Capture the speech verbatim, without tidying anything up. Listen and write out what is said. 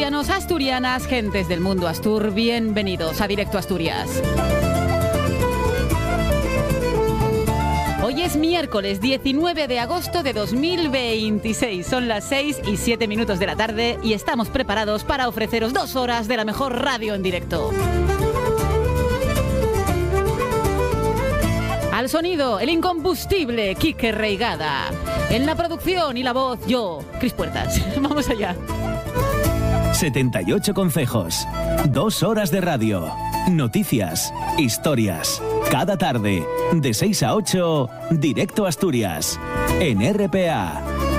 Asturianos, asturianas, gentes del mundo Astur, bienvenidos a Directo Asturias. Hoy es miércoles diecinueve de agosto de dos mil veintiséis. Son las seis y siete minutos de la tarde y estamos preparados para ofreceros dos horas de la mejor radio en directo. Al sonido, el incombustible Quique Reigada. En la producción y la voz, yo, Cris Puertas. Vamos allá. setenta y ocho concejos. Dos horas de radio. Noticias, historias. Cada tarde, de seis a ocho, Directo Asturias. En R P A.